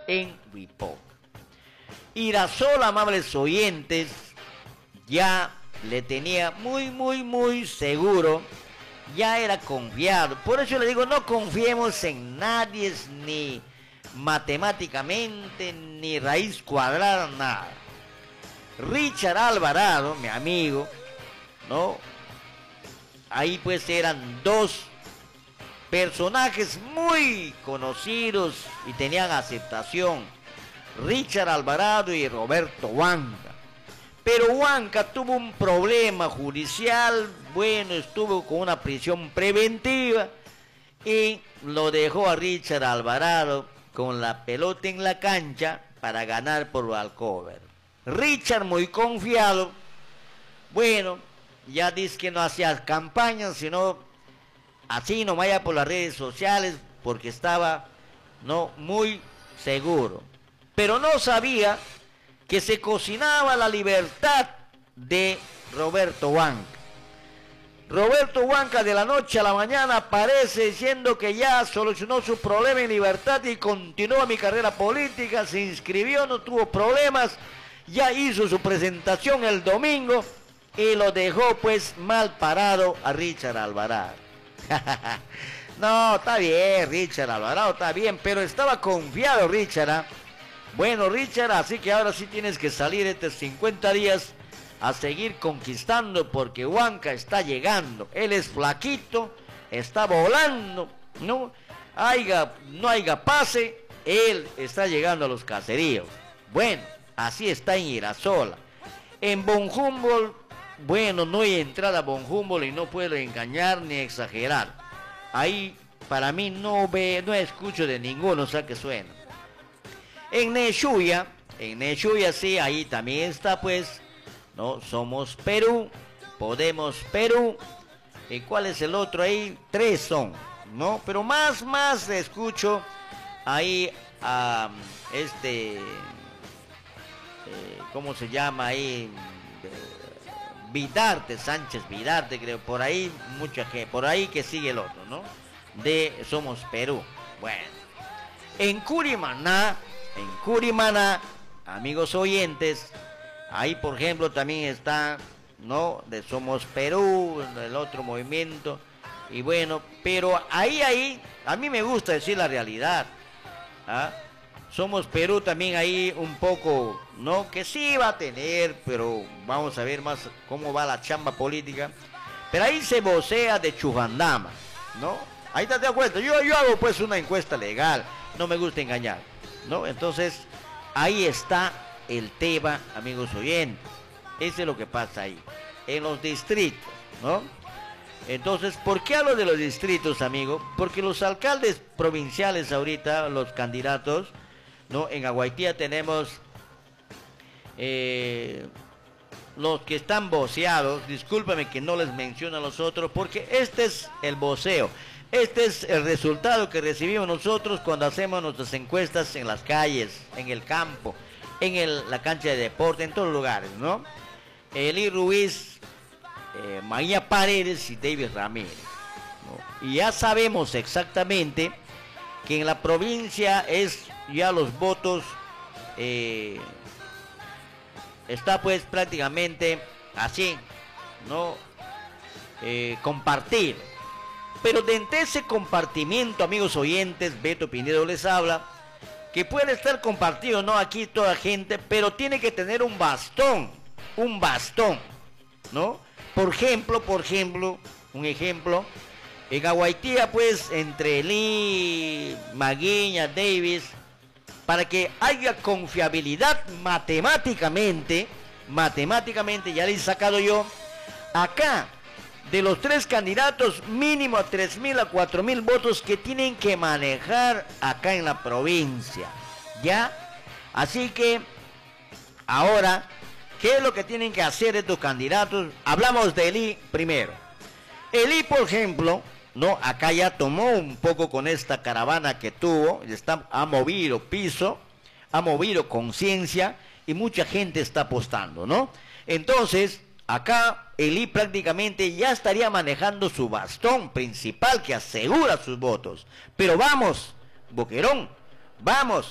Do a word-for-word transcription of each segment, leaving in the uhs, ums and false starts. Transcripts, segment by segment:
en Huipoc. Irasola, amables oyentes, ya le tenía muy, muy, muy seguro, ya era confiado. Por eso le digo, no confiemos en nadie, ni matemáticamente, ni raíz cuadrada, nada. Richard Alvarado, mi amigo, ¿no? Ahí pues eran dos personajes muy conocidos y tenían aceptación. Richard Alvarado y Roberto Huanca. Pero Huanca tuvo un problema judicial, bueno, estuvo con una prisión preventiva y lo dejó a Richard Alvarado con la pelota en la cancha para ganar por Valcover. Richard, muy confiado, bueno, ya dice que no hacía campañas, sino así no vaya por las redes sociales porque estaba no muy seguro. Pero no sabía que se cocinaba la libertad de Roberto Huanca. Roberto Huanca de la noche a la mañana aparece diciendo que ya solucionó su problema en libertad y continúa mi carrera política, se inscribió, no tuvo problemas, ya hizo su presentación el domingo y lo dejó pues mal parado a Richard Alvarado. No, está bien, Richard Alvarado, está bien, pero estaba confiado Richard, ¿eh? Bueno, Richard, así que ahora sí tienes que salir estos cincuenta días a seguir conquistando porque Huanca está llegando. Él es flaquito, está volando, ¿no? Haiga, no haya pase, él está llegando a los caseríos. Bueno, así está en Irasola. En Von Humboldt, bueno, no hay entrada a Von Humboldt y no puedo engañar ni exagerar. Ahí, para mí, no ve, no escucho de ninguno, o sea que suena. En Nechuya, en Nechuya sí, ahí también está pues, ¿no? Somos Perú, Podemos Perú. ¿Y cuál es el otro ahí? Tres son, ¿no? Pero más, más escucho ahí a um, este, eh, ¿cómo se llama ahí? Vidarte, Sánchez Vidarte, creo, por ahí mucha gente, por ahí que sigue el otro, ¿no? De Somos Perú. Bueno, en Curimaná, en Curimaná, amigos oyentes, ahí por ejemplo también está, ¿no? De Somos Perú, el otro movimiento, y bueno, pero ahí, ahí, a mí me gusta decir la realidad, ¿ah? Somos Perú también ahí un poco, ¿no? Que sí va a tener, pero vamos a ver más cómo va la chamba política. Pero ahí se vocea de Chujandama, ¿no? Ahí te das cuenta, yo, yo hago pues una encuesta legal, no me gusta engañar, ¿no? Entonces, ahí está el tema, amigos oyentes. Eso es lo que pasa ahí, en los distritos, ¿no? Entonces, ¿por qué hablo de los distritos, amigo? Porque los alcaldes provinciales ahorita, los candidatos, ¿no? En Aguaitía tenemos eh, los que están voceados. Discúlpame que no les menciono a los otros, porque este es el voceo. Este es el resultado que recibimos nosotros cuando hacemos nuestras encuestas en las calles, en el campo, en el, la cancha de deporte, en todos los lugares, ¿no? Eli Ruiz, eh, María Paredes y David Ramírez, ¿no? Y ya sabemos exactamente que en la provincia es ya los votos, eh, está pues prácticamente así, ¿no? Eh, compartir. Pero dentro de ese compartimiento, amigos oyentes, Beto Pinedo les habla, que puede estar compartido, no aquí toda gente, pero tiene que tener un bastón, un bastón, ¿no? Por ejemplo, por ejemplo, un ejemplo, en Aguaitía, pues, entre Lee, Maguiña, Davis, para que haya confiabilidad matemáticamente, matemáticamente, ya le he sacado yo, acá, de los tres candidatos, mínimo a tres mil a cuatro mil votos que tienen que manejar acá en la provincia, ¿ya? Así que, ahora, ¿qué es lo que tienen que hacer estos candidatos? Hablamos de Eli primero. Eli, por ejemplo, ¿no? Acá ya tomó un poco con esta caravana que tuvo, está, ha movido piso, ha movido conciencia y mucha gente está apostando, ¿no? Entonces, acá Eli prácticamente ya estaría manejando su bastón principal que asegura sus votos. Pero vamos, Boquerón, vamos,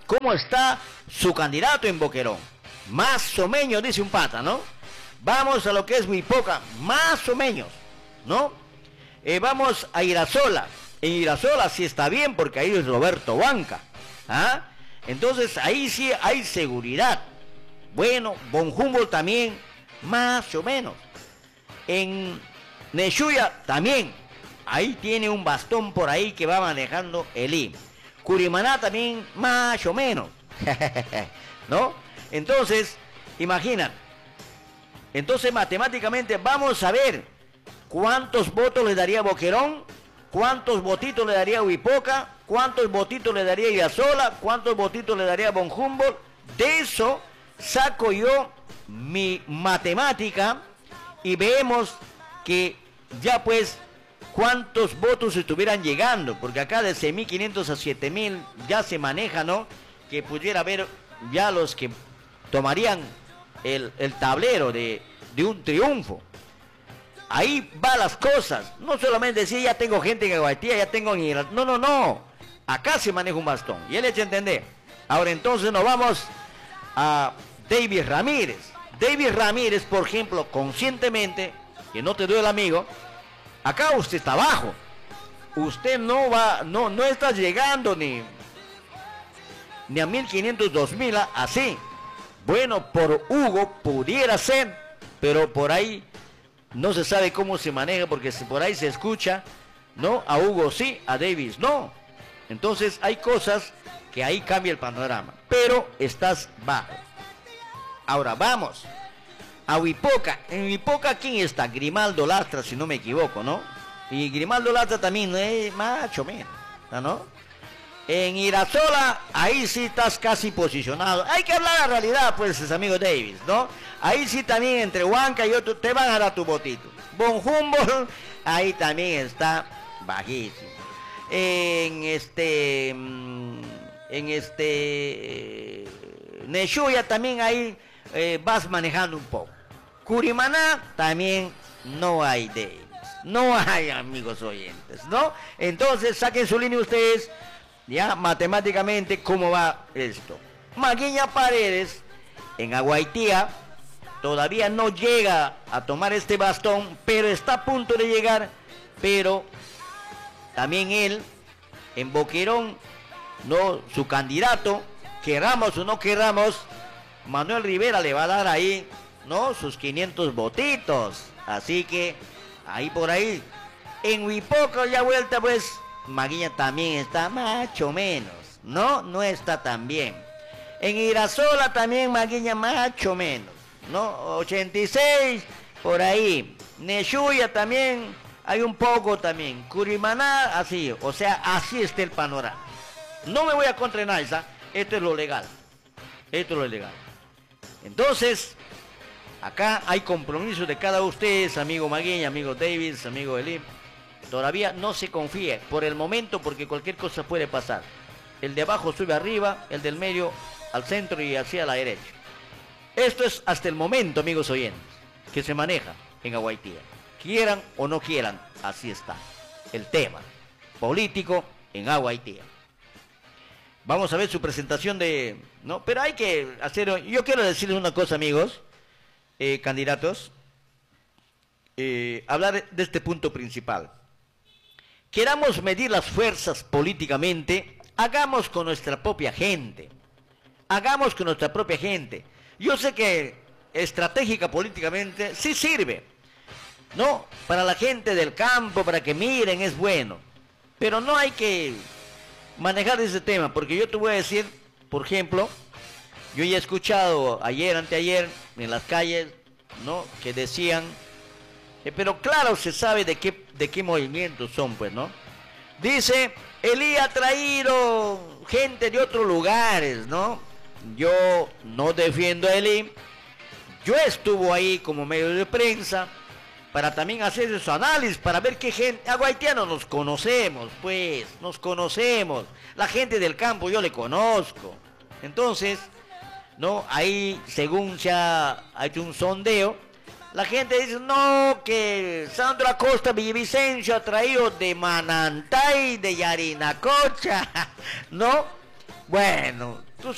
cómo está su candidato en Boquerón. Más o menos, dice un pata, ¿no? Vamos a lo que es Huipoca, más o menos, ¿no? Eh, vamos a Irasola. En Irasola sí está bien porque ahí es Roberto Banca. ¿Ah? Entonces ahí sí hay seguridad. Bueno, Von Humboldt también, más o menos. En Neshuya también. Ahí tiene un bastón por ahí que va manejando el I M. Curimaná también, más o menos. ¿No? Entonces, imaginan. Entonces, matemáticamente, vamos a ver cuántos votos le daría Boquerón, cuántos votitos le daría Huipoca, cuántos votitos le daría Irasola, cuántos votitos le daría Von Humboldt. De eso saco yo mi matemática y vemos que ya pues cuántos votos estuvieran llegando, porque acá de seis mil quinientos a siete mil ya se maneja, ¿no? Que pudiera haber ya los que tomarían el, el tablero de, de un triunfo. Ahí va las cosas, no solamente decir ya tengo gente en Aguaitía, ya tengo en Irak. No, no, no, acá se maneja un bastón, y él echa a entender. Ahora entonces nos vamos a David Ramírez. David Ramírez, por ejemplo, conscientemente, que no te duele amigo, acá usted está abajo. Usted no va, no, no está llegando ni, ni a mil quinientos, dos mil, así. Bueno, por Hugo pudiera ser, pero por ahí no se sabe cómo se maneja, porque si por ahí se escucha, ¿no? A Hugo sí, a Davis no. Entonces hay cosas que ahí cambia el panorama, pero estás bajo. Ahora vamos a Huipoca. En Huipoca, ¿quién está? Grimaldo Lastra, si no me equivoco, ¿no? Y Grimaldo Lastra también es macho, menos, ¿no? En Irasola, ahí sí estás casi posicionado. Hay que hablar la realidad, pues, amigo Davis, ¿no? Ahí sí también entre Huanca y otro te van a dar tu votito. Von Humboldt, ahí también está bajísimo. En este... En este... Neshuya también ahí eh, vas manejando un poco. Curimaná también no hay Davis. No hay, amigos oyentes, ¿no? Entonces saquen su línea ustedes, ya matemáticamente, cómo va esto. Maguiña Paredes, en Aguaitía, todavía no llega a tomar este bastón, pero está a punto de llegar. Pero también él, en Boquerón, no, su candidato, queramos o no queramos, Manuel Rivera le va a dar ahí, ¿no? Sus quinientos votitos. Así que, ahí por ahí. En Huipoca ya vuelta, pues, Maguiña también está más o menos, ¿no? No está tan bien. En Irasola también Maguiña más o menos, ¿no? ochenta y seis, por ahí. Neshuya también, hay un poco también. Curimaná, así, o sea, así está el panorama. No me voy a contraer, esto es lo legal. Esto es lo legal. Entonces, acá hay compromiso de cada uno de ustedes, amigo Maguiña, amigo Davis, amigo Elim. Todavía no se confíe por el momento, porque cualquier cosa puede pasar. El de abajo sube arriba, el del medio al centro y hacia la derecha. Esto es hasta el momento, amigos oyentes, que se maneja en Aguaitía. Quieran o no quieran, así está el tema político en Aguaitía. Vamos a ver su presentación de... ¿no? Pero hay que hacer... Yo quiero decirles una cosa, amigos, eh, candidatos. Eh, hablar de este punto principal. Queramos medir las fuerzas políticamente, hagamos con nuestra propia gente. Hagamos con nuestra propia gente. Yo sé que estratégica políticamente sí sirve, ¿no? Para la gente del campo, para que miren, es bueno. Pero no hay que manejar ese tema, porque yo te voy a decir, por ejemplo, yo ya he escuchado ayer, anteayer, en las calles, ¿no? Que decían, eh, pero claro, se sabe de qué, de qué movimientos son, pues, ¿no? Dice, Elí ha traído gente de otros lugares, ¿no? Yo no defiendo a Elí. Yo estuve ahí como medio de prensa para también hacer su análisis, para ver qué gente... Aguaitianos nos conocemos, pues, nos conocemos. La gente del campo yo le conozco. Entonces, ¿no? Ahí, según se ha hecho un sondeo, la gente dice, no, que Sandro Acosta Villavicencio ha traído de Manantay, de Yarinacocha, ¿no? Bueno, tú